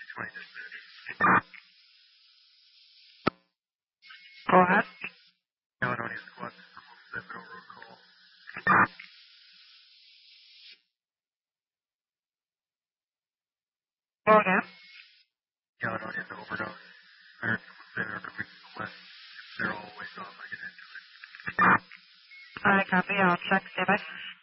20 just Go ahead. no, I don't need the quad system. We'll flip it over a call. Go again. No, I don't need the overdose. I heard someone say they're moving to the west. If they're all ways off, I get into it. I copy. I'll check. See if I